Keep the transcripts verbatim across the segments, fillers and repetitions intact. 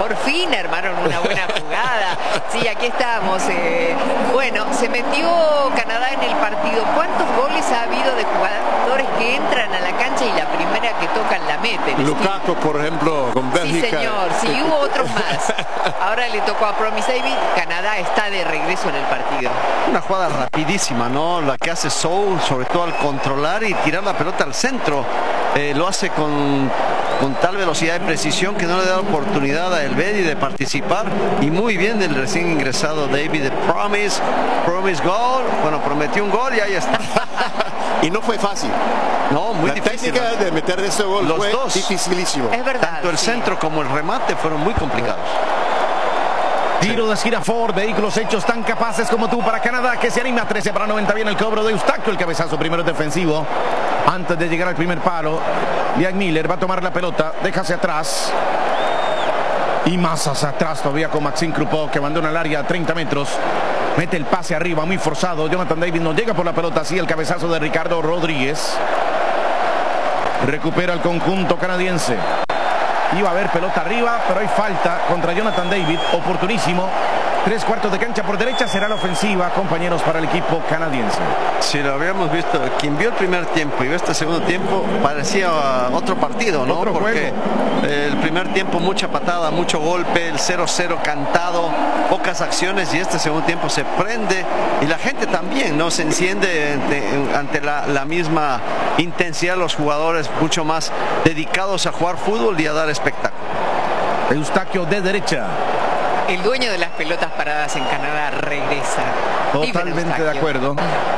Por fin armaron una buena jugada. Sí, aquí estamos. Eh, bueno, se metió Canadá en el partido. ¿Cuántos goles ha habido de jugadores que entran a la cancha y la primera que tocan la meten? Lukaku, por ejemplo, con Bélgica. Sí, señor. Sí, hubo otros más. Ahora le tocó a Promise David. Canadá está de regreso en el partido. Una jugada rapidísima, ¿no? La que hace Soul, sobre todo al controlar y tirar la pelota al centro. Eh, lo hace con, con tal velocidad y precisión que no le da oportunidad a Elvedi de participar. Y muy bien del recién ingresado David de Promise. Promise goal. Bueno, prometió un gol y ahí está. Y no fue fácil. No, muy la difícil. La técnica de meter ese gol Los fue dos. dificilísimo. Es verdad. Tanto el sí. centro como el remate fueron muy complicados. Tiro de esquina Ford, vehículos hechos tan capaces como tú para Canadá, que se anima. Trece para noventa, bien el cobro de Eustaquio, el cabezazo primero defensivo. Antes de llegar al primer palo, Jack Miller va a tomar la pelota, deja hacia atrás. Y más hacia atrás todavía con Maxime Crepeau, que abandona el área a treinta metros. Mete el pase arriba, muy forzado. Jonathan David no llega por la pelota, así el cabezazo de Ricardo Rodríguez. Recupera el conjunto canadiense. Iba a haber pelota arriba, pero hay falta contra Jonathan David. Oportunísimo. Tres cuartos de cancha por derecha, será la ofensiva, compañeros, para el equipo canadiense. Si lo habíamos visto, quien vio el primer tiempo y vio este segundo tiempo, parecía otro partido, ¿no? Otro Porque juego. El primer tiempo mucha patada, mucho golpe, el cero cero cantado, pocas acciones, y este segundo tiempo se prende y la gente también, ¿no? Se enciende ante, ante la, la misma intensidad, los jugadores mucho más dedicados a jugar fútbol y a dar espectáculo. Eustaquio de derecha. El dueño de las pelotas paradas en Canadá regresa. Totalmente de acuerdo.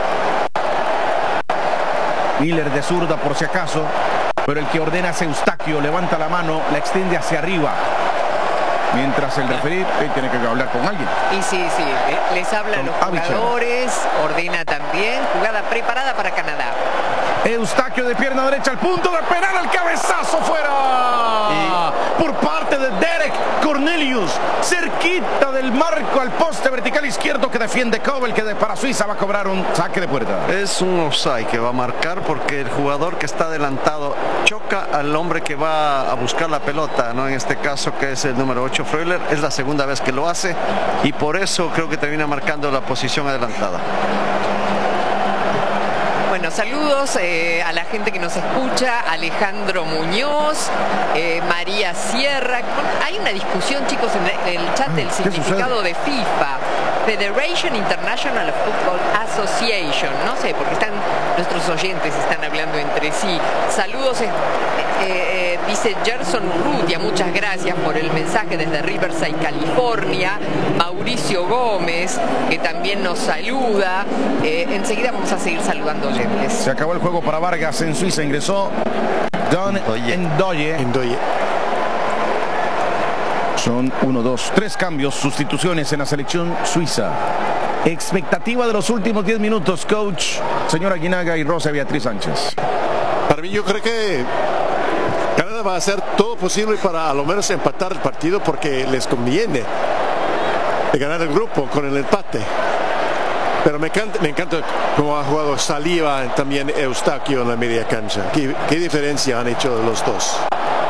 Miller de zurda por si acaso, pero el que ordena es Eustaquio. Levanta la mano, la extiende hacia arriba. Mientras el referee eh, tiene que hablar con alguien. Y sí, sí, les habla a los jugadores, ordena también. Jugada preparada para Canadá. Eustaquio de pierna derecha al punto de penal, al cabezazo fuera. Y... por parte de Derek Cornelius, cerquita del marco al poste vertical izquierdo que defiende Cobel, que de, para Suiza va a cobrar un saque de puerta. Es un offside que va a marcar porque el jugador que está adelantado choca al hombre que va a buscar la pelota, ¿no? En este caso, que es el número ocho, Freuler. Es la segunda vez que lo hace y por eso creo que termina marcando la posición adelantada. Bueno, saludos eh, a la gente que nos escucha, Alejandro Muñoz, eh, María Sierra. Hay una discusión, chicos, en el chat del significado de FIFA. Federation International of Football Association. No sé, porque están nuestros oyentes están hablando entre sí. Saludos, eh, eh, dice Gerson Urrutia, muchas gracias por el mensaje desde Riverside, California. Mauricio Gómez, que también nos saluda. Eh, enseguida vamos a seguir saludando oyentes. Se acabó el juego para Vargas en Suiza, ingresó Don Ndoye. Ndoye. Son uno, dos, tres cambios, sustituciones en la selección suiza. Expectativa de los últimos diez minutos, coach, señora Aguinaga y Rosa Beatriz Sánchez. Para mí, yo creo que Canadá va a hacer todo posible para a lo menos empatar el partido, porque les conviene de ganar el grupo con el empate. Pero me encanta, me encanta cómo ha jugado Saliba, también Eustaquio en la media cancha. ¿Qué, qué diferencia han hecho los dos?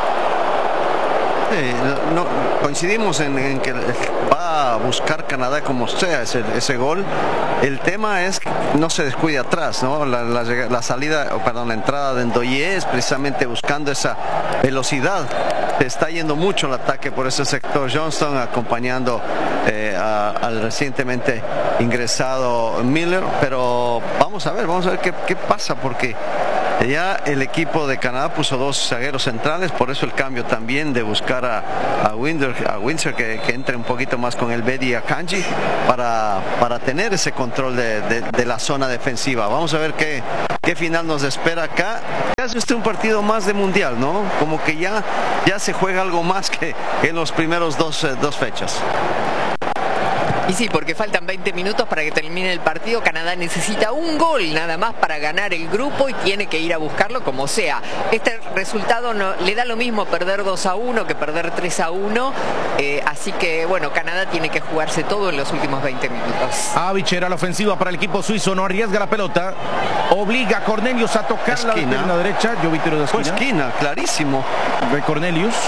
Eh, no, coincidimos en, en que va a buscar Canadá como sea ese, ese gol. El tema es que no se descuide atrás, ¿no? La, la, la salida, oh, perdón, la entrada de Ndoye es precisamente buscando esa velocidad. Está yendo mucho el ataque por ese sector. Johnston acompañando eh, a, al recientemente ingresado Miller, pero vamos a ver, vamos a ver qué, qué pasa, porque ya el equipo de Canadá puso dos zagueros centrales, por eso el cambio también de buscar a, a, Windsor, a Windsor que, que entre un poquito más con el Bedi y a Kanji para, para tener ese control de, de, de la zona defensiva. Vamos a ver qué, qué final nos espera acá. Ya es este un partido más de mundial, ¿no? Como que ya, ya se juega algo más que, que en los primeros dos, eh, dos fechas. Y sí, porque faltan veinte minutos para que termine el partido. Canadá necesita un gol nada más para ganar el grupo y tiene que ir a buscarlo como sea. Este resultado no, le da lo mismo perder dos a uno que perder tres a uno. Eh, así que, bueno, Canadá tiene que jugarse todo en los últimos veinte minutos. Avich a la ofensiva para el equipo suizo, no arriesga la pelota. Obliga a Cornelius a tocar la pierna derecha. Yo vi tiro de esquina. Fue esquina, clarísimo. De Cornelius. Oh,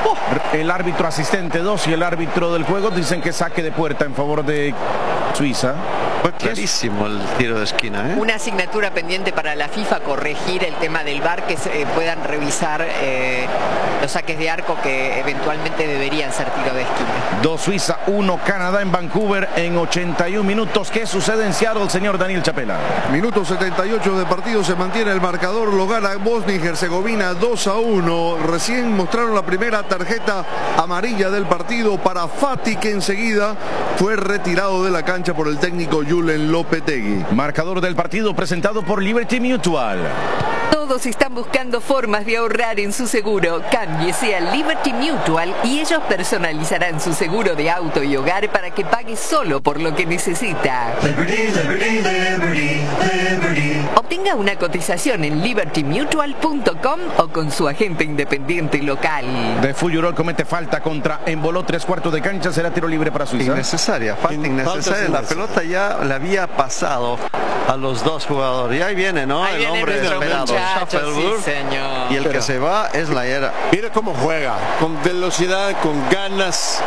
El árbitro asistente dos y el árbitro del juego dicen que saque de puerta en favor de Suiza. Fue clarísimo el tiro de esquina, ¿eh? Una asignatura pendiente para la FIFA, corregir el tema del V A R, que se, eh, puedan revisar eh, los saques de arco que eventualmente deberían ser tiro de esquina. dos Suiza, uno Canadá en Vancouver en ochenta y un minutos. ¿Qué sucede en Seattle, señor Daniel Chapela? Minuto setenta y ocho de partido, se mantiene el marcador, lo gana Bosnia y Herzegovina dos a uno. Recién mostraron la primera tarjeta amarilla del partido para Fati, que enseguida fue retirado de la cancha por el técnico Julen Lopetegui. Marcador del partido presentado por Liberty Mutual. Todos están buscando formas de ahorrar en su seguro. Cámbiese a Liberty Mutual y ellos personalizarán su seguro de auto y hogar para que pague solo por lo que necesita. Liberty, Liberty, Liberty, Liberty. Obtenga una cotización en liberty mutual punto com o con su agente independiente local. De Fuyurol comete falta contra Emboló, tres cuartos de cancha, será tiro libre para Suiza. Innecesaria, falta innecesaria. La pelota ya le había pasado a los dos jugadores. Y ahí viene, ¿no? Ahí el viene hombre nuestro esperado, muchacho, sí, Schaffelburg. señor. Y el Pero- que se va es la era. Mira cómo juega, con velocidad, con ganas.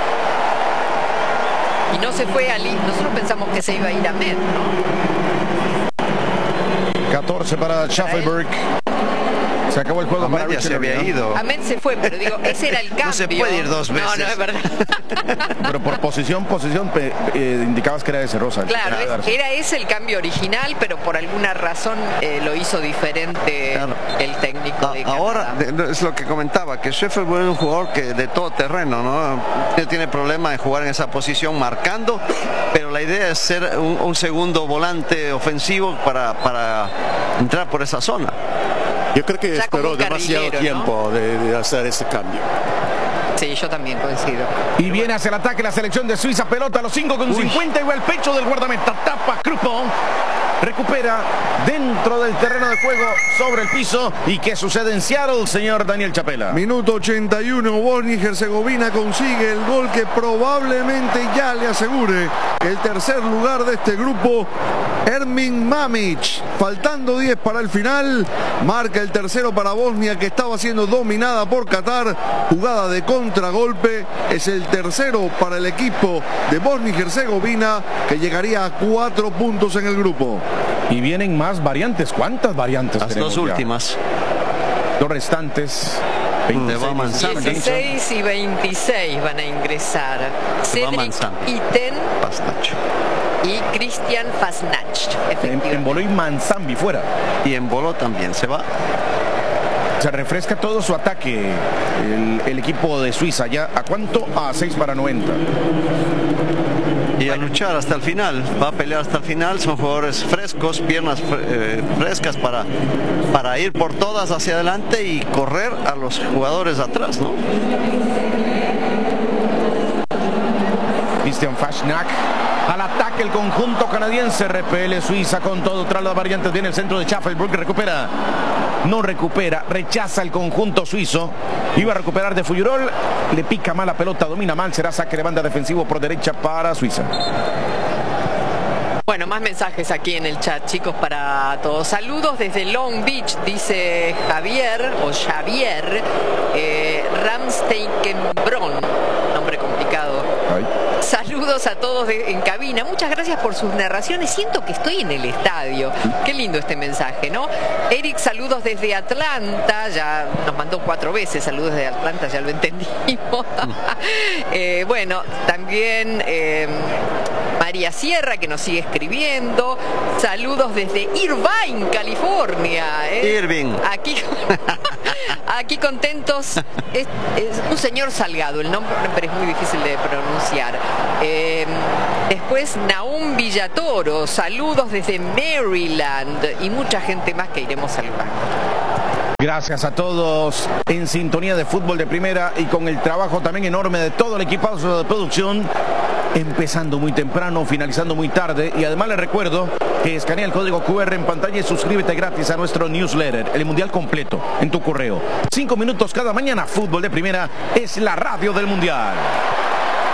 Y no se fue Ali. Nosotros pensamos que se iba a ir a Med, ¿no? catorce para Schaffelburg. Se acabó el juego para Ahmed ya Richard se había Herrera. ido. Ahmed se fue, pero digo, ese era el cambio. No se puede ir dos No, no, veces. es verdad. Pero por posición, posición, pe- eh, indicabas que era de Cerrosa. Claro, es- era ese el cambio original, pero por alguna razón eh, lo hizo diferente Claro. el técnico A- de Ahora Canadá. de- es lo que comentaba, que Schaffelburg es un jugador que de todo terreno, ¿no? No tiene problema en jugar en esa posición marcando, pero la idea es ser un, un segundo volante ofensivo para, para entrar por esa zona. Yo creo que Ya como esperó un demasiado carrilero, ¿no? tiempo de, de hacer ese cambio. Sí, yo también coincido. Y viene hacia el ataque la selección de Suiza, pelota a los cinco con cincuenta y va al pecho del guardameta, tapa Croupo, recupera dentro del terreno de juego sobre el piso. ¿Y qué sucede en Seattle, señor Daniel Chapela? Minuto ochenta y uno, Bosnia y Herzegovina consigue el gol que probablemente ya le asegure el tercer lugar de este grupo. Ermin Mamic, faltando diez para el final, marca el tercero para Bosnia, que estaba siendo dominada por Qatar. Jugada de contragolpe, es el tercero para el equipo de Bosnia y Herzegovina, que llegaría a cuatro puntos en el grupo. Y vienen más variantes. ¿Cuántas variantes Las tenemos dos ya? últimas. Los restantes. Te va Manzano. dieciséis y veintiséis van a ingresar. Cedric Manzano. Iten Pastacho. y Christian Fasnach. En, Efectivamente. en Boló y Manzambi fuera. Y en Bolo también se va. Se refresca todo su ataque el, el equipo de Suiza. ¿Ya a cuánto? A seis para noventa. Y a luchar hasta el final, va a pelear hasta el final, son jugadores frescos, piernas fre- eh, frescas para, para ir por todas hacia adelante y correr a los jugadores de atrás, ¿no? Christian Fasnacht al ataque, el conjunto canadiense, repele Suiza con todo tras las variantes, viene el centro de Schaffelburg, recupera, no recupera, rechaza el conjunto suizo, iba a recuperar de Fuyurol, le pica mal la pelota, domina mal, será saque de banda defensivo por derecha para Suiza. Bueno, más mensajes aquí en el chat, chicos, para todos. Saludos desde Long Beach, dice Javier, o Xavier, eh, Ramsteikenbron, nombre complicado. Ay. Saludos a todos de- en cabina. Muchas gracias por sus narraciones. Siento que estoy en el estadio. Qué lindo este mensaje, ¿no? Eric, saludos desde Atlanta. Ya nos mandó cuatro veces saludos desde Atlanta, ya lo entendimos. Eh, bueno, también eh, María Sierra, que nos sigue escribiendo. Saludos desde Irvine, California. ¿eh? Irving. Aquí, aquí contentos. Es, es un señor Salgado, el nombre es muy difícil de pronunciar. Eh, después Naum Villatoro, saludos desde Maryland y mucha gente más que iremos saludando. Gracias a todos en sintonía de Fútbol de Primera y con el trabajo también enorme de todo el equipazo de producción, empezando muy temprano, finalizando muy tarde. Y además les recuerdo que escanea el código Q R en pantalla y suscríbete gratis a nuestro newsletter, el Mundial completo, en tu correo. Cinco minutos cada mañana, Fútbol de Primera es la radio del Mundial.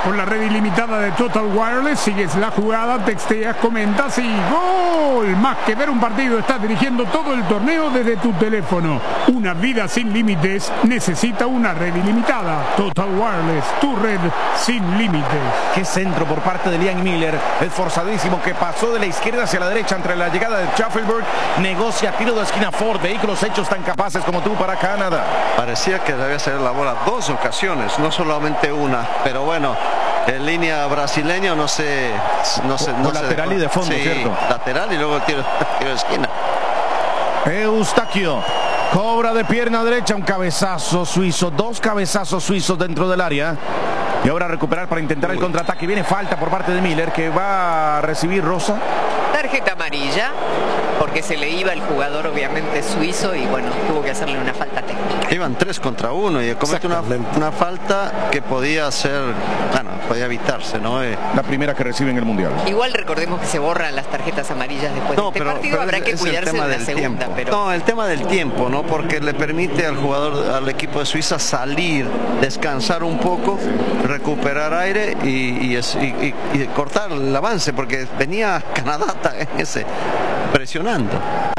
Con la red ilimitada de Total Wireless sigues la jugada, texteas, comentas y ¡gol! Más que ver un partido, estás dirigiendo todo el torneo desde tu teléfono. Una vida sin límites necesita una red ilimitada. Total Wireless, tu red sin límites. Qué centro por parte de Liam Miller, esforzadísimo, que pasó de la izquierda hacia la derecha entre la llegada de Sheffield. Negocia tiro de esquina Ford, vehículos hechos tan capaces como tú para Canadá. Parecía que debía ser la bola dos ocasiones, no solamente una, pero bueno, en línea brasileño no sé, no sé, no lateral y de fondo, sí, ¿cierto? Lateral y luego el tiro, tiro de esquina. Eustaquio cobra de pierna derecha, un cabezazo suizo, dos cabezazos suizos dentro del área. Y ahora recuperar para intentar el contraataque. Viene falta por parte de Miller, que va a recibir rosa. Tarjeta amarilla, porque se le iba el jugador obviamente suizo y bueno, tuvo que hacerle una falta técnica. Iban tres contra uno y comete una, una falta que podía ser, bueno, podía evitarse, ¿no? Eh, La primera que recibe en el Mundial. Igual recordemos que se borran las tarjetas amarillas después no, de este pero, partido, pero habrá es, que es cuidarse de la segunda. Tiempo. Pero... No, el tema del tiempo, ¿no? Porque le permite al jugador, al equipo de Suiza salir, descansar un poco, recuperar aire y, y, y, y, y cortar el avance, porque venía Canadá en ese presionando.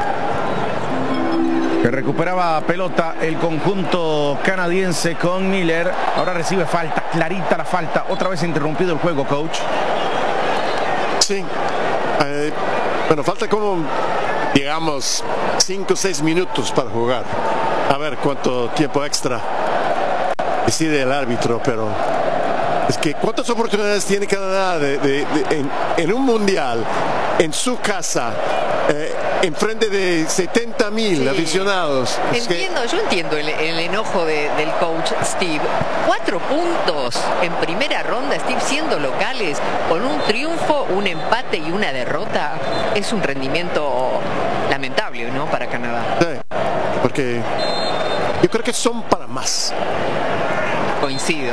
Que recuperaba pelota el conjunto canadiense con Miller. Ahora recibe falta, clarita la falta. Otra vez interrumpido el juego, coach. Sí. Eh, bueno, falta como, digamos, cinco o seis minutos para jugar. A ver cuánto tiempo extra decide el árbitro, pero es que cuántas oportunidades tiene Canadá de, de, de, en, en un mundial, en su casa, eh, en frente de setenta mil sí. aficionados. Entiendo, es que... yo entiendo el, el enojo de, del coach Steve. Cuatro puntos en primera ronda, Steve, siendo locales, con un triunfo, un empate y una derrota, es un rendimiento lamentable, ¿no? Para Canadá. Sí, porque yo creo que son para más. Coincido.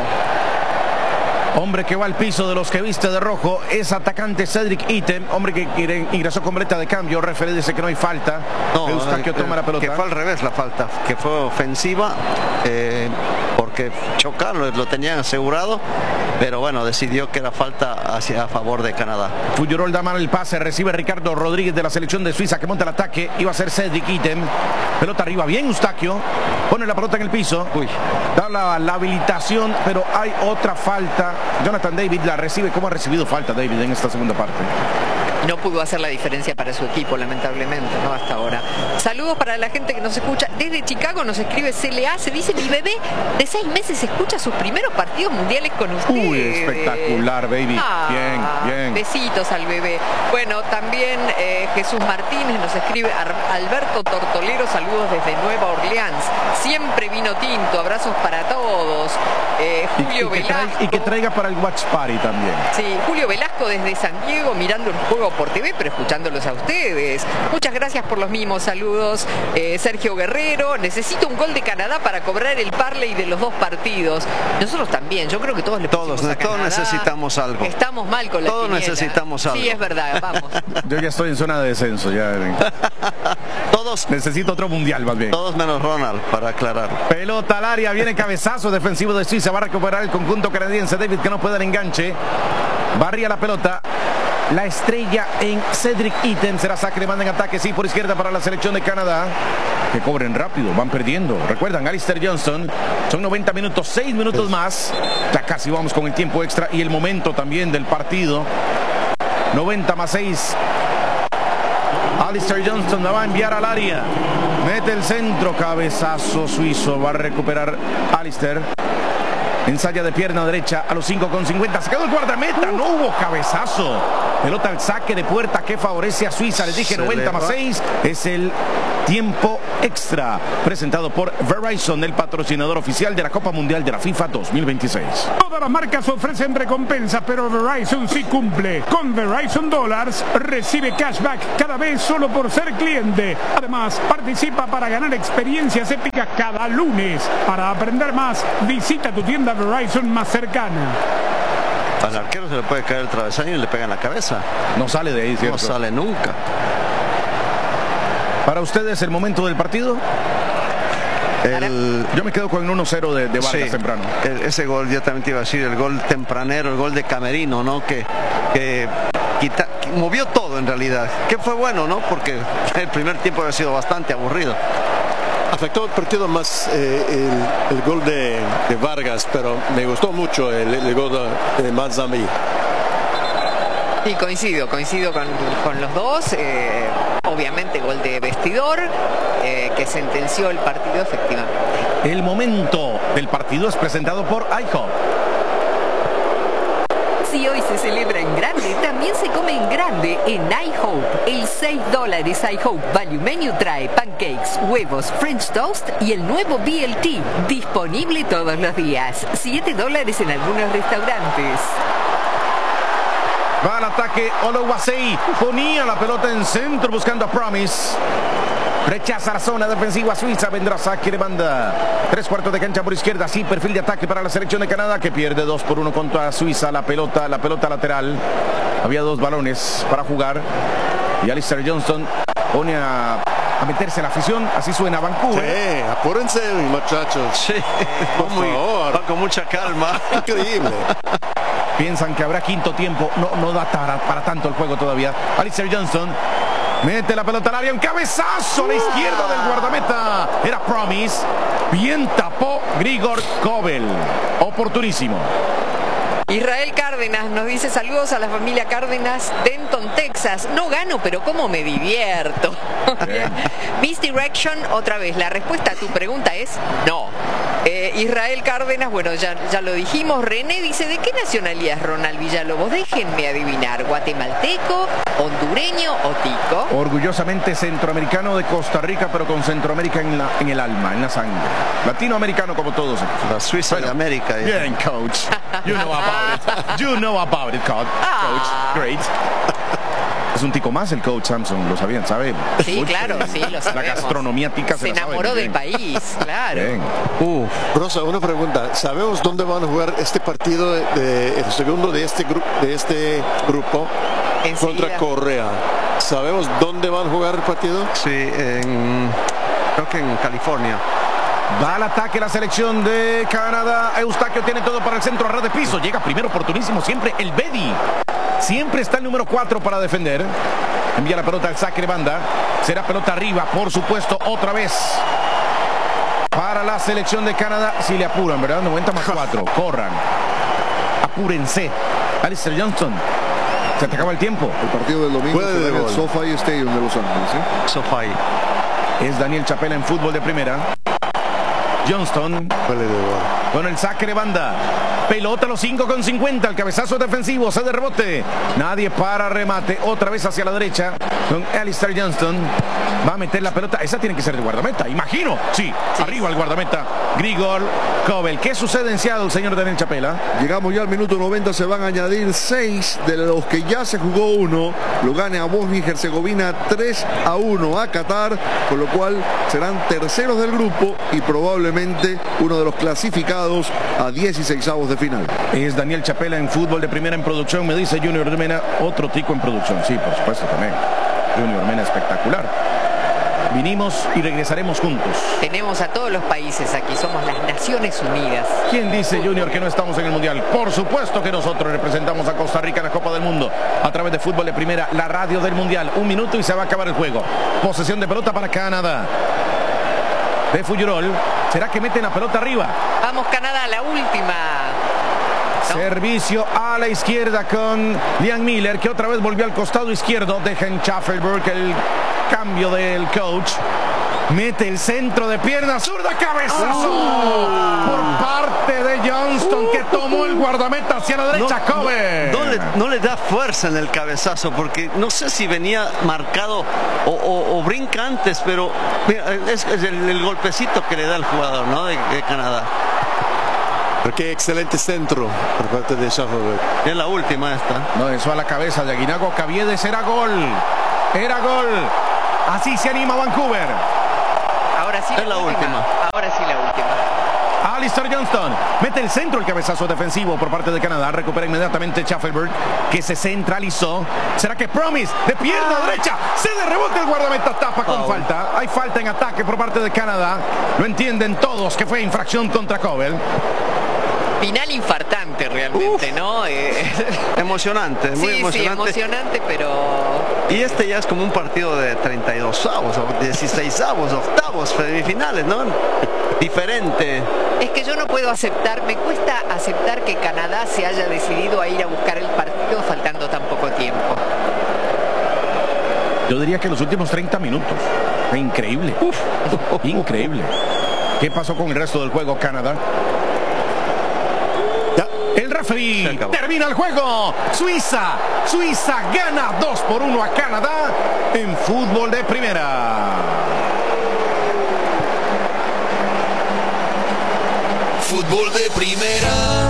Hombre que va al piso de los que viste de rojo es atacante Cedric Itten, hombre que ingresó con boleta de cambio. Referee dice que no hay falta. No, Eustaquio eh, toma la pelota. Que fue al revés la falta, que fue ofensiva, eh, porque chocarlo lo tenían asegurado, pero bueno, decidió que era falta hacia a favor de Canadá. Fuyurol da mal el pase, recibe Ricardo Rodríguez de la selección de Suiza, que monta el ataque. Iba a ser Cedric Itten. Pelota arriba, bien Eustaquio. Pone la pelota en el piso. Uy. Da la, la habilitación, pero hay otra falta. Jonathan David la recibe. ¿Cómo ha recibido falta David en esta segunda parte? No pudo hacer la diferencia para su equipo, lamentablemente, ¿no? Hasta ahora. Saludos para la gente que nos escucha. Desde Chicago nos escribe C L A. Se dice, mi bebé de seis meses escucha sus primeros partidos mundiales con ustedes. Uy, espectacular, baby. Ah, bien, bien. Besitos al bebé. Bueno, también eh, Jesús Martínez nos escribe. Alberto Tortolero, saludos desde Nueva Orleans. Siempre vino tinto. Abrazos para todos. Eh, Julio y, y, que Velasco. traiga, y que traiga para el Watch Party también. Sí, Julio Velasco desde San Diego, mirando el juego por T V, pero escuchándolos a ustedes. Muchas gracias por los mismos saludos. Eh, Sergio Guerrero, necesito un gol de Canadá para cobrar el parlay de los dos partidos. Nosotros también, yo creo que todos le pusimos todos, a Canadá. Todos necesitamos algo. Estamos mal con la Todos quiniela. necesitamos algo. Sí, es verdad, vamos. Yo ya estoy en zona de descenso, ya. Todos. Necesito otro mundial, más bien. Todos menos Ronald, para aclarar. Pelota al área, viene cabezazo defensivo de Suiza, va a recuperar el conjunto canadiense. David, que no puede el enganche. Barría la pelota. La estrella en Cedric Itten. Será saque, le mandan ataque, sí, por izquierda para la selección de Canadá. Que cobren rápido, van perdiendo. Recuerdan, Alistair Johnston. Son noventa minutos, seis minutos más. Ya casi vamos con el tiempo extra y el momento también del partido. noventa más seis. Alistair Johnston la va a enviar al área. Mete el centro, cabezazo suizo. Va a recuperar Alistair. Ensaya de pierna derecha a los cinco con cincuenta. Se quedó el guardameta. No hubo cabezazo. Pelota al saque de puerta que favorece a Suiza. Les dije noventa más seis. Es el tiempo extra. Presentado por Verizon, el patrocinador oficial de la Copa Mundial de la FIFA dos mil veintiséis. Todas las marcas ofrecen recompensas, pero Verizon sí cumple. Con Verizon Dollars recibe cashback cada vez solo por ser cliente. Además, participa para ganar experiencias épicas cada lunes. Para aprender más, visita tu tienda Verizon más cercana. Al arquero se le puede caer el travesaño y le pega en la cabeza. No sale de ahí, ¿cierto? No sale nunca. Para ustedes, el momento del partido. El, yo me quedo con uno cero de, de Vargas sí, temprano. El, ese gol, yo también te iba a decir, el gol tempranero, el gol de Camerino, ¿no? Que, que, quita, que movió todo en realidad. Que fue bueno, ¿no? Porque el primer tiempo había sido bastante aburrido. Afectó el partido más eh, el, el gol de, de Vargas, pero me gustó mucho el, el gol de, de Manzamí. Y coincido, coincido con, con los dos. Eh, obviamente gol de vestidor eh, que sentenció el partido efectivamente. El momento del partido es presentado por iHop. Si hoy se celebra en grande, también se come en grande en iHope. El seis dólares iHope Value Menu trae pancakes, huevos, French toast y el nuevo B L T. Disponible todos los días. siete dólares en algunos restaurantes. Va al ataque Oluwasei. Ponía la pelota en centro buscando a Promise. Rechaza la zona defensiva suiza. Vendrá saque de banda. Tres cuartos de cancha por izquierda. Sí, perfil de ataque para la selección de Canadá, que pierde dos por uno contra Suiza. La pelota, la pelota lateral. Había dos balones para jugar. Y Alistair Johnston pone a, a meterse en la afición. Así suena Vancouver. Sí, apúrense, muchachos. Sí, por muy, favor. va con mucha calma. Increíble. Piensan que habrá quinto tiempo. No, no da para, para tanto el juego todavía. Alistair Johnston mete la pelota al área. Un cabezazo a la izquierda del guardameta. Era Promise. Bien tapó Grigor Kobel. Oportunísimo. Israel Cárdenas nos dice saludos a la familia Cárdenas, Denton, Texas. No gano, pero cómo me divierto. Misdirection, otra vez, la respuesta a tu pregunta es no. Eh, Israel Cárdenas, bueno, ya, ya lo dijimos. René dice, ¿de qué nacionalidad es Ronald Villalobos? Déjenme adivinar, ¿guatemalteco, hondureño o tico? Orgullosamente centroamericano de Costa Rica, pero con Centroamérica en, la, en el alma, en la sangre. Latinoamericano como todos. La Suiza Bueno, de América. ¿eh? Bien, coach. You know about it. You know about it, coach. Coach. Great. Es un tico más el coach Samson, lo sabían, ¿sabe? Sí, Mucho. claro, sí, lo La sabemos. gastronomía tica se, Se la sabe enamoró muy del bien. país, claro. Bien. Uf, Rosa, una pregunta. ¿Sabemos dónde van a jugar este partido, de, de- el segundo de este, gru de este grupo Enseguida. contra Corea? ¿Sabemos dónde van a jugar el partido? Sí, en, creo que en California. Va al ataque la selección de Canadá. Eustaquio tiene todo para el centro, a ras de piso. Llega primero oportunísimo siempre el Bedi. Siempre está el número cuatro para defender. Envía la pelota al saque de banda. Será pelota arriba, por supuesto, otra vez. Para la selección de Canadá. Si le apuran, ¿verdad? noventa más cuatro. Corran. Apúrense. Alistair Johnston. Se te acaba el tiempo. El partido del domingo Puede será de en el gol. SoFi Stadium de Los Ángeles. ¿eh? Sofai. Es Daniel Chapela en fútbol de primera. Johnston Vale, de gol. con el saque de banda. Pelota a los cinco con cincuenta. El cabezazo defensivo. Se de rebote. Nadie para remate. Otra vez hacia la derecha. Con Alistair Johnston. Va a meter la pelota. Esa tiene que ser el guardameta. Imagino. Sí. Sí. Arriba el guardameta. Grigor Kobel. ¿Qué sucede en Seattle, señor Daniel Chapela? Llegamos ya al minuto noventa, se van a añadir seis de los que ya se jugó uno. Lo gana a Bosnia y Herzegovina tres a uno a Qatar, con lo cual serán terceros del grupo y probablemente uno de los clasificados a dieciseisavos de final. Es Daniel Chapela en fútbol de primera en producción. Me dice Junior Mena. Otro tico en producción. Sí, por supuesto también. Junior Mena espectacular. Vinimos y regresaremos juntos. Tenemos a todos los países aquí, somos las Naciones Unidas. ¿Quién dice, Junior, que no estamos en el Mundial? Por supuesto que nosotros representamos a Costa Rica en la Copa del Mundo a través de Fútbol de Primera, la radio del Mundial. Un minuto y se va a acabar el juego. Posesión de pelota para Canadá. De Fuyurol. ¿Será que meten la pelota arriba? Vamos Canadá, la última. ¿No? Servicio a la izquierda con Liam Miller, que otra vez volvió al costado izquierdo. Deja en Schaffelberg el cambio del coach. Mete el centro de pierna zurda, cabezazo Uh. por parte de Johnston, que tomó el guardameta hacia la derecha. No, Kobe. no, no le, no le da fuerza en el cabezazo porque no sé si venía marcado o, o- o brinca antes, pero mira, es, es el, el golpecito que le da el jugador, ¿no? de, de Canadá. Pero qué excelente centro por parte de Schaffelberg. Es la última esta. No, eso a la cabeza de Aguinago Caviedes. Era gol. Era gol. Así se anima Vancouver. Ahora sí Es la última. Ahora sí la última. Alistair Johnston mete el centro, el cabezazo defensivo por parte de Canadá. Recupera inmediatamente Schaffelberg, que se centralizó. ¿Será que Promise de pierna derecha se de rebote el guardameta tapa con oh. falta? Hay falta en ataque por parte de Canadá. Lo entienden todos que fue infracción contra Cobel. Final infartante realmente, Uf. ¿no? Eh, emocionante, muy sí, emocionante. Sí, emocionante, pero... Y este ya es como un partido de treinta y dos avos, o dieciséis avos, octavos, semifinales, ¿no? Diferente. Es que yo no puedo aceptar, me cuesta aceptar que Canadá se haya decidido a ir a buscar el partido faltando tan poco tiempo. Yo diría que los últimos treinta minutos. Increíble. Uf, increíble. ¿Qué pasó con el resto del juego, Canadá? El referee termina el juego. Suiza, Suiza gana dos por uno a Canadá en fútbol de primera. Fútbol de primera.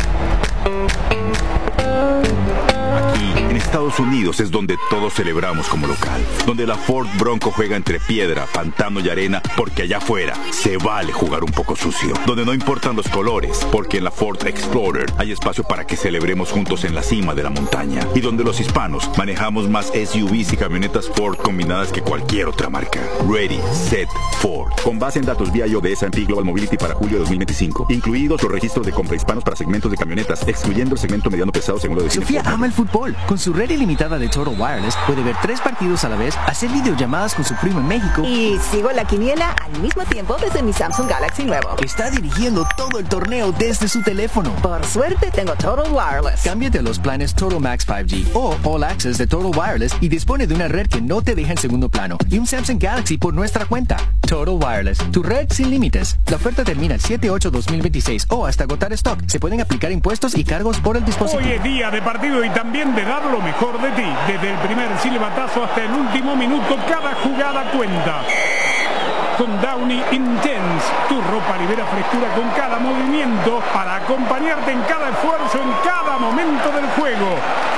Aquí, en Estados Unidos, es donde todos celebramos como local. Donde la Ford Bronco juega entre piedra, pantano y arena, porque allá afuera se vale jugar un poco sucio. Donde no importan los colores, porque en la Ford Explorer hay espacio para que celebremos juntos en la cima de la montaña. Y donde los hispanos manejamos más S U Vs y camionetas Ford combinadas que cualquier otra marca. Ready, Set, Ford. Con base en datos V I O de S and P Global Mobility para julio de dos mil veinticinco. Incluidos los registros de compra hispanos para segmentos de camionetas, excluyendo el segmento mediano pesado según lo define Sofía ama el fútbol. Con su red ilimitada de Total Wireless puede ver tres partidos a la vez, hacer videollamadas con su primo en México y sigo la quiniela al mismo tiempo desde mi Samsung Galaxy nuevo. Está dirigiendo todo el torneo desde su teléfono. Por suerte tengo Total Wireless. Cámbiate a los planes Total Max cinco G o All Access de Total Wireless y dispone de una red que no te deja en segundo plano y un Samsung Galaxy por nuestra cuenta. Total Wireless, tu red sin límites. La oferta termina el siete ocho dos mil veintiséis o hasta agotar stock. Se pueden aplicar impuestos y cargos por el dispositivo. Hoy es día de partido y también de dar lo mejor de ti. Desde el primer silbatazo hasta el último minuto, cada jugada cuenta. Con Downy Intense, tu ropa libera frescura con cada movimiento para acompañarte en cada esfuerzo, en cada momento del juego.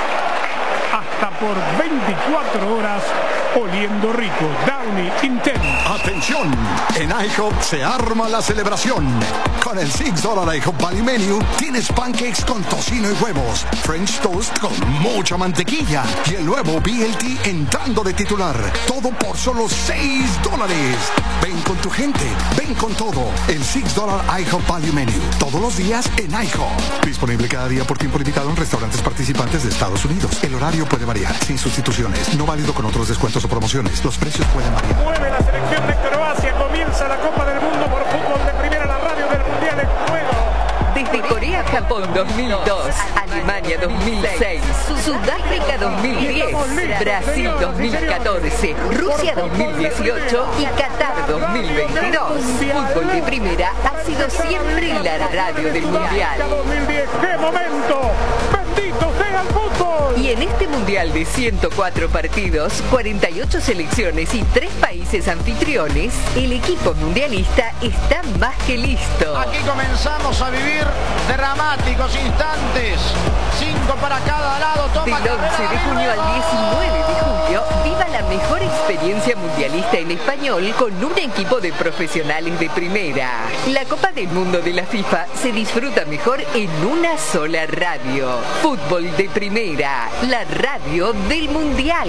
Hasta por veinticuatro horas oliendo rico. Downy Intense. Atención, en IHOP se arma la celebración. Con el seis dólares IHOP Value Menu tienes pancakes con tocino y huevos, French toast con mucha mantequilla y el nuevo B L T entrando de titular. Todo por solo seis dólares. Ven con tu gente, ven con todo. El seis dólares IHOP Value Menu. Todos los días en IHOP. Disponible cada día por tiempo limitado en restaurantes participantes de Estados Unidos. El horario puede variar, sin sustituciones. No válido con otros descuentos o promociones. Los precios pueden variar. Mueve la selección de Croacia. Comienza la Copa del Mundo por fútbol de primera, la radio del Mundial en juego. Desde Corea, Japón dos mil dos, Alemania dos mil seis, Sudáfrica dos mil diez, Brasil dos mil catorce, Rusia dos mil dieciocho y Qatar dos mil veintidós. Fútbol de primera ha sido siempre la radio del Mundial. dos mil diez, ¡qué momento! ¡Bendito sea el fútbol! Y en este Mundial de ciento cuatro partidos, cuarenta y ocho selecciones y tres países anfitriones, el equipo mundialista está más que listo. Aquí comenzamos a vivir dramáticos instantes. Cinco para cada lado. Toma Del once de junio al diecinueve de julio, viva la mejor experiencia mundialista en español con un equipo de profesionales de primera. La Copa del Mundo de la FIFA se disfruta mejor en una sola radio. Fútbol de primera, la radio del Mundial.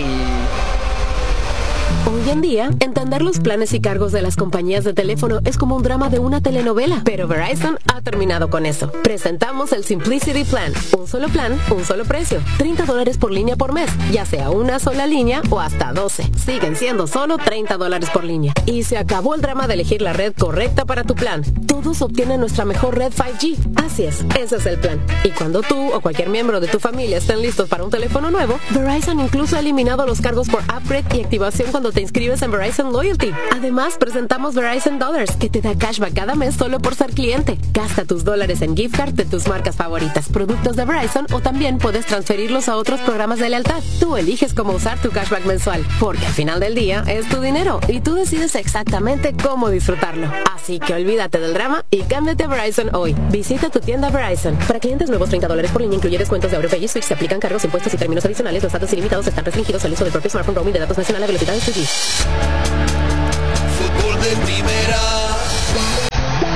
Hoy en día, entender los planes y cargos de las compañías de teléfono es como un drama de una telenovela, pero Verizon ha terminado con eso. Presentamos el Simplicity Plan, un solo plan, un solo precio, treinta dólares por línea por mes, ya sea una sola línea o hasta doce. Siguen siendo solo treinta dólares por línea. Y se acabó el drama de elegir la red correcta para tu plan. Todos obtienen nuestra mejor red cinco G. Así es, ese es el plan. Y cuando tú o cualquier miembro de tu familia estén listos para un teléfono nuevo, Verizon incluso ha eliminado los cargos por upgrade y activación cuando te inscribes en Verizon Loyalty. Además, presentamos Verizon Dollars, que te da cashback cada mes solo por ser cliente. Gasta tus dólares en gift card de tus marcas favoritas, productos de Verizon, o también puedes transferirlos a otros programas de lealtad. Tú eliges cómo usar tu cashback mensual, porque al final del día es tu dinero y tú decides exactamente cómo disfrutarlo. Así que olvídate del drama y cámbiate a Verizon hoy. Visita tu tienda Verizon. Para clientes nuevos, treinta dólares por línea, incluye descuentos de AuroPay y Switch. Se aplican cargos, impuestos y términos adicionales. Los datos ilimitados están restringidos al uso del propio smartphone roaming de datos nacional a velocidades tres G. Fútbol de primera.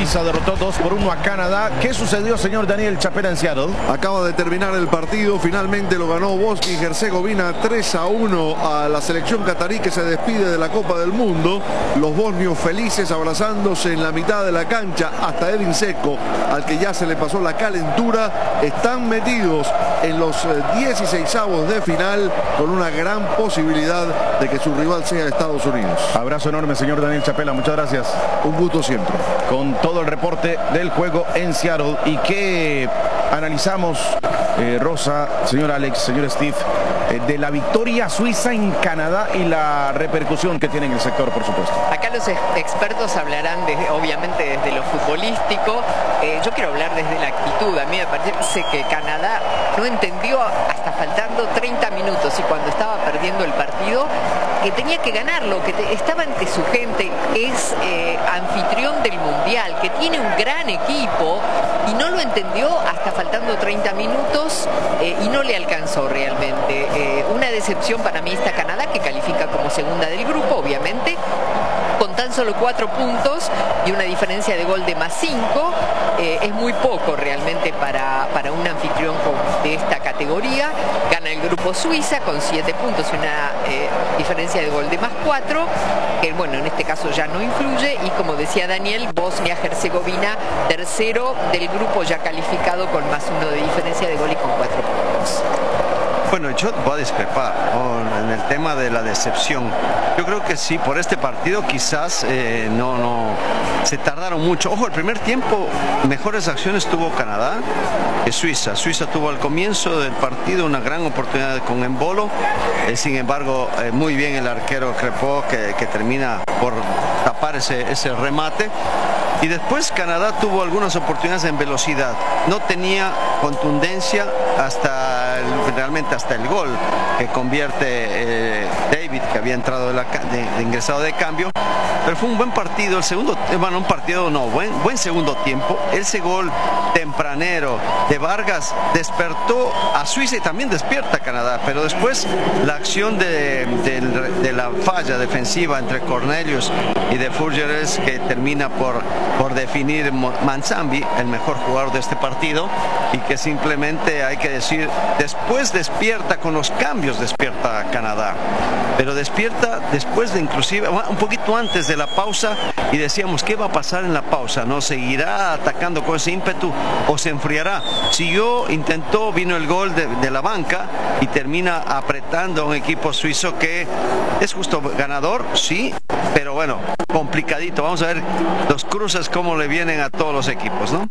Suiza derrotó dos por uno a Canadá. ¿Qué sucedió, señor Daniel Chapela, en Seattle? Acaba de terminar el partido. Finalmente lo ganó Bosnia y Herzegovina tres a uno a la selección catarí, que se despide de la Copa del Mundo. Los bosnios felices abrazándose en la mitad de la cancha. Hasta Edin Dzeko, al que ya se le pasó la calentura, están metidos en los dieciseisavos de final, con una gran posibilidad de que su rival sea Estados Unidos. Abrazo enorme, señor Daniel Chapela, muchas gracias. Un gusto siempre. Con todo el reporte del juego en Seattle. ¿Y qué analizamos, eh, Rosa, señor Alex, señor Steve, eh, de la victoria suiza en Canadá y la repercusión que tiene en el sector, por supuesto? Acá los ex expertos hablarán, de, obviamente, desde lo futbolístico. Eh, yo quiero hablar desde la actitud. A mí me parece que Canadá no entendió hasta faltando treinta minutos y cuando estaba perdiendo el partido que tenía que ganarlo, que te, estaba ante su gente, es eh, anfitrión del Mundial, que tiene un gran equipo y no lo entendió hasta faltando treinta minutos eh, y no le alcanzó realmente. Eh, una decepción para mí está Canadá, que califica como segunda del grupo, obviamente, con tan solo cuatro puntos y una diferencia de gol de más cinco. Eh, es muy poco realmente para, para un anfitrión de esta categoría. Gana el grupo Suiza con siete puntos y una eh, diferencia de gol de más cuatro, que bueno, en este caso ya no influye. Y como decía Daniel, Bosnia-Herzegovina, tercero del grupo, ya calificado con más uno de diferencia de gol y con cuatro puntos. Bueno, yo voy a discrepar oh, en el tema de la decepción. Yo creo que sí, por este partido quizás eh, no, no se tardaron mucho. Ojo, el primer tiempo mejores acciones tuvo Canadá que Suiza. Suiza tuvo al comienzo del partido una gran oportunidad con Embolo. Eh, sin embargo, eh, muy bien el arquero Crepó, que, que termina por tapar ese, ese remate. Y después Canadá tuvo algunas oportunidades en velocidad. No tenía contundencia hasta el, realmente hasta el gol que convierte eh, David, que había entrado de, la, de, de ingresado de cambio. Pero fue un buen partido. El segundo, bueno, un partido no, buen, buen segundo tiempo. Ese gol tempranero de Vargas despertó a Suiza y también despierta a Canadá. Pero después la acción de, de, de la falla defensiva entre Cornelius y de Furgeres, que termina por, por definir Manzambi, el mejor jugador de este partido, y que simplemente hay que decir, después despierta con los cambios, despierta Canadá. Pero despierta después de inclusive, un poquito antes de la pausa, y decíamos, ¿qué va a pasar en la pausa? ¿No seguirá atacando con ese ímpetu o se enfriará? Siguió, intentó, vino el gol de, de la banca y termina apretando a un equipo suizo que es justo ganador, sí, pero bueno, complicadito. Vamos a ver los cruces cómo le vienen a todos los equipos, ¿no?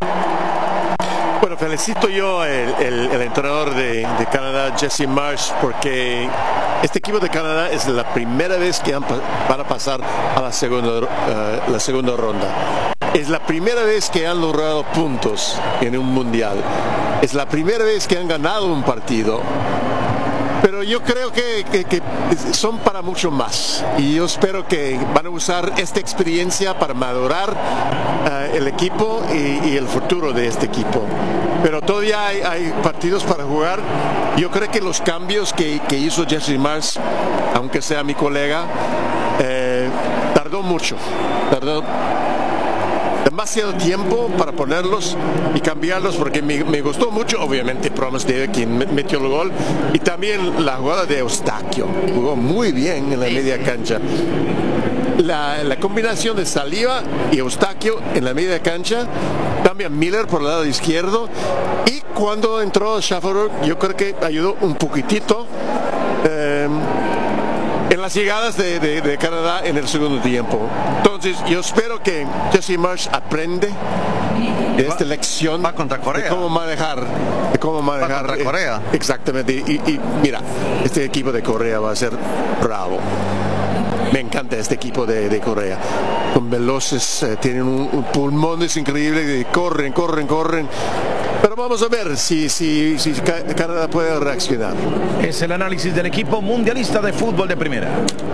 Bueno, felicito yo el, el, el entrenador de, de Canadá, Jesse Marsh, porque este equipo de Canadá es la primera vez que han, van a pasar a la segunda, uh, la segunda ronda. Es la primera vez que han logrado puntos en un mundial. Es la primera vez que han ganado un partido. Pero yo creo que, que, que son para mucho más, y yo espero que van a usar esta experiencia para madurar uh, el equipo y, y el futuro de este equipo. Pero todavía hay, hay partidos para jugar. Yo creo que los cambios que, que hizo Jesse Marsh, aunque sea mi colega, eh, tardó mucho, tardó demasiado tiempo para ponerlos y cambiarlos, porque me, me gustó mucho, obviamente, Promise David, quien metió el gol, y también la jugada de Eustaquio, jugó muy bien en la media cancha. La, la combinación de Saliba y Eustaquio en la media cancha, también Miller por el lado izquierdo, y cuando entró Schaffer, yo creo que ayudó un poquitito eh, en las llegadas de, de, de Canadá en el segundo tiempo. Entonces yo espero que Jesse Marsh aprende de esta lección va contra Corea. de cómo manejar de cómo manejar va contra Corea. Eh, exactamente, y, y mira, este equipo de Corea va a ser bravo. Me encanta este equipo de, de Corea. Son veloces, eh, tienen un, un pulmones increíbles, corren, corren, corren. Pero vamos a ver si, si, si Canadá puede reaccionar. Es el análisis del equipo mundialista de fútbol de primera.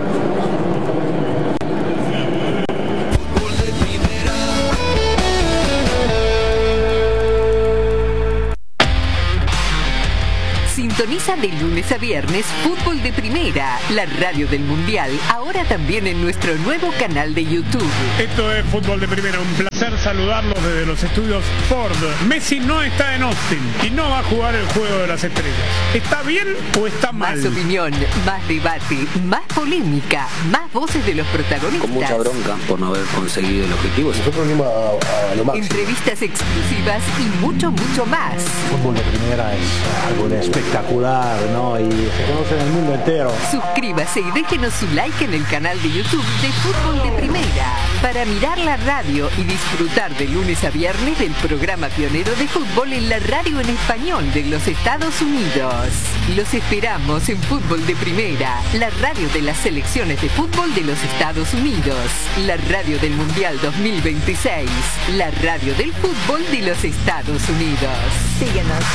Sintoniza de lunes a viernes Fútbol de Primera, la radio del Mundial, ahora también en nuestro nuevo canal de YouTube. Esto es Fútbol de Primera, un placer. placer saludarlos desde los estudios Ford. Messi no está en Austin y no va a jugar el Juego de las Estrellas. ¿Está bien o está mal? Más opinión, más debate, más polémica, más voces de los protagonistas. Con mucha bronca por no haber conseguido el objetivo. Nosotros venimos a, a lo máximo. Entrevistas exclusivas y mucho, mucho más. El fútbol de primera es algo de espectacular, ¿no? Y se conoce en el mundo entero. Suscríbase y déjenos su like en el canal de YouTube de Fútbol de Primera para mirar la radio y disfrutar de lunes a viernes del programa pionero de fútbol en la radio en español de los Estados Unidos. Los esperamos en Fútbol de Primera, la radio de las selecciones de fútbol de los Estados Unidos, la radio del Mundial dos mil veintiséis, la radio del fútbol de los Estados Unidos. Síguenos.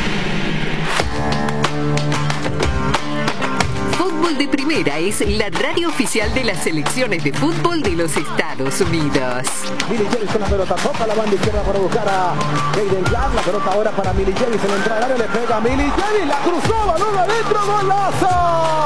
Fútbol de Primera es la radio oficial de las selecciones de fútbol de los Estados Unidos. Milicevic con la pelota, toca la banda izquierda para buscar a Jayden Clark. La pelota ahora para Milicevic, se le entra al área, le pega a Milicevic, la cruzó, balón adentro, golazo.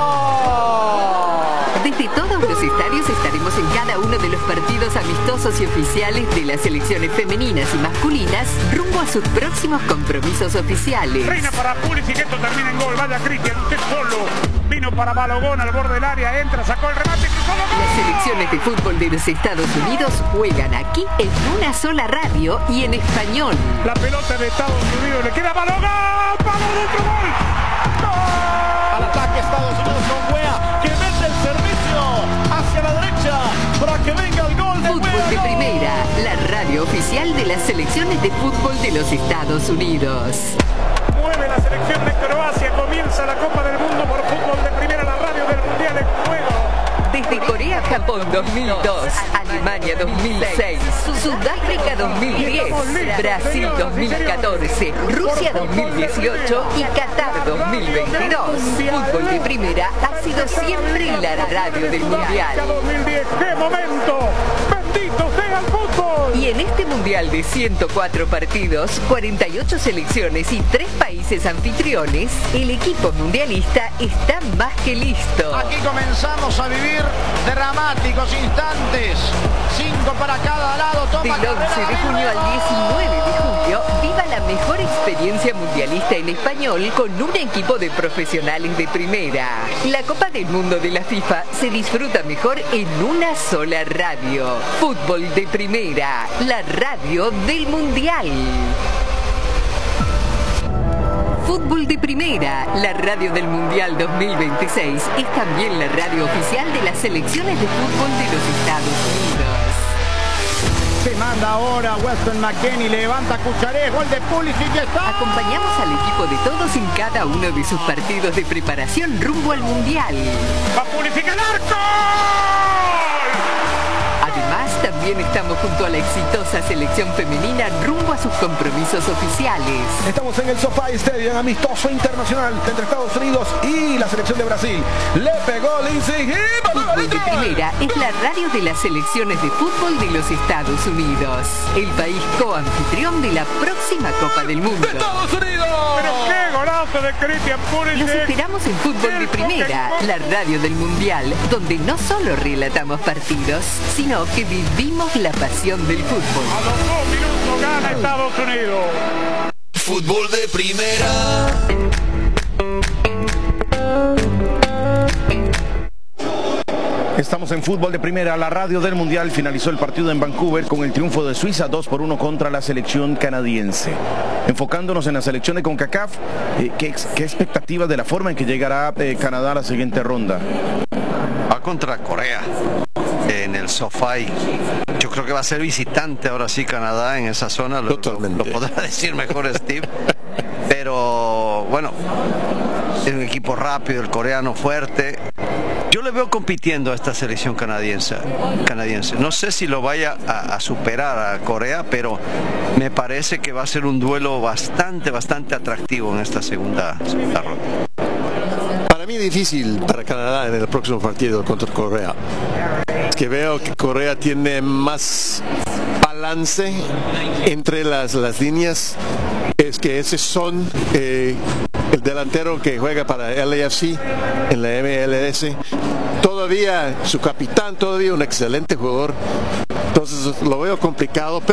Desde todos los estadios estaremos en cada uno de los partidos amistosos y oficiales de las selecciones femeninas y masculinas rumbo a sus próximos compromisos oficiales. Reina para Pulisic, esto termina en gol. Vaya Cristian, usted solo. Vino para Balogón al borde del área, entra, sacó el remate, cruzó el gol. Las selecciones de fútbol de los Estados Unidos juegan aquí en una sola radio y en español. La pelota de Estados Unidos le queda a Balogón. ¡Palo dentro, gol! ¡Gol! Al ataque Estados Unidos con Wea, que mete el servicio hacia la derecha para que venga el gol de Fútbol Wea. de Primera, la radio oficial de las selecciones de fútbol de los Estados Unidos. Mueve la selección de Croacia, comienza la Copa del Mundo por Fútbol de Primera, la radio del Mundial en juego. Desde Corea-Japón dos mil dos, Alemania dos mil seis, Sudáfrica dos mil diez, Brasil dos mil catorce, Rusia dos mil dieciocho y Qatar dos mil veintidós. Fútbol de Primera ha sido siempre la radio del Mundial. dos mil diez, ¡qué momento! ¡Bendito sea el fútbol! Y en este Mundial de ciento cuatro partidos, cuarenta y ocho selecciones y tres países anfitriones, el equipo mundialista está más que listo. Aquí comenzamos a vivir dramáticos instantes. Cinco para cada lado. Toma Del once de junio al diecinueve de julio, viva la mejor experiencia mundialista en español con un equipo de profesionales de primera. La Copa del Mundo de la FIFA se disfruta mejor en una sola radio. Fútbol de Primera, la radio del Mundial. Fútbol de Primera, la radio del Mundial dos mil veintiséis, es también la radio oficial de las selecciones de fútbol de los Estados Unidos. Se manda ahora Weston McKennie, levanta Cucharé, gol de Pulisic, ya está. Acompañamos al equipo de todos en cada uno de sus partidos de preparación rumbo al Mundial. ¡Va Pulisic al arco! Además, también estamos junto a la exitosa selección femenina rumbo a sus compromisos oficiales. Estamos en el SoFi Stadium, amistoso internacional entre Estados Unidos y la selección de Brasil. Le pegó Lindsay. Fútbol de Primera es la radio de las selecciones de fútbol de los Estados Unidos, el país coanfitrión de la próxima Copa del Mundo. ¡Estados Unidos! ¡Pero qué golazo de Christian Pulisic! Los esperamos en Fútbol de Primera, la radio del Mundial, donde no solo relatamos partidos, sino que vivimos la pasión del fútbol. A los dos minutos gana Estados Unidos. Fútbol de Primera. Estamos en Fútbol de Primera, la radio del Mundial. Finalizó el partido en Vancouver con el triunfo de Suiza dos por uno contra la selección canadiense. Enfocándonos en la selección de CONCACAF, eh, ¿qué, ¿qué expectativas de la forma en que llegará eh, Canadá a la siguiente ronda? Va contra Corea en el SoFi. Yo creo que va a ser visitante ahora sí Canadá en esa zona. Lo, lo, lo podrá decir mejor Steve. Pero bueno, es un equipo rápido, el coreano fuerte. Yo le veo compitiendo a esta selección canadiense. canadiense. No sé si lo vaya a, a superar a Corea, pero me parece que va a ser un duelo bastante, bastante atractivo en esta segunda, segunda ronda. Para mí difícil para Canadá en el próximo partido contra Corea. Es que veo que Corea tiene más balance entre las, las líneas. Es que ese son eh, el delantero que juega para L A F C en la M L S. Todavía su capitán, todavía un excelente jugador. Entonces lo veo complicado. Pero